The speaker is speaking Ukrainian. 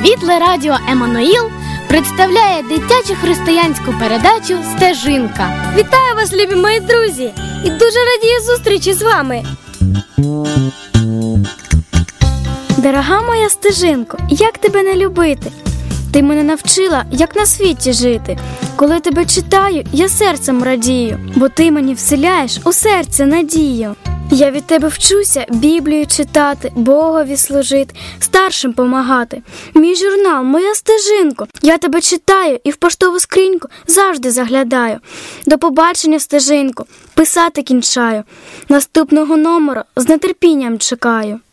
Світле радіо Еммануїл представляє дитячу християнську передачу «Стежинка». Вітаю вас, любі мої друзі! І дуже радію зустрічі з вами! Дорога моя стежинко, як тебе не любити? Ти мене навчила, як на світі жити. Коли тебе читаю, я серцем радію, бо ти мені вселяєш у серце надію. Я від тебе вчуся Біблію читати, Богові служити, старшим помагати. Мій журнал, моя стежинко, я тебе читаю і в поштову скриньку завжди заглядаю. До побачення, стежинко, писати кінчаю. Наступного номера з нетерпінням чекаю.